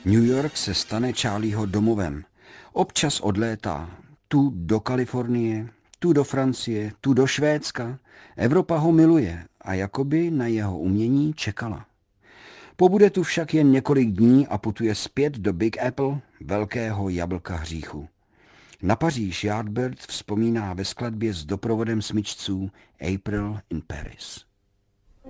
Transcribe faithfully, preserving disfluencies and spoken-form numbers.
New York se stane Charlieho domovem. Občas odlétá tu do Kalifornie, tu do Francie, tu do Švédska. Evropa ho miluje a jakoby na jeho umění čekala. Pobude tu však jen několik dní a putuje zpět do Big Apple, velkého jablka hříchu. Na Paříž Yardbird vzpomíná ve skladbě s doprovodem smyčců April in Paris.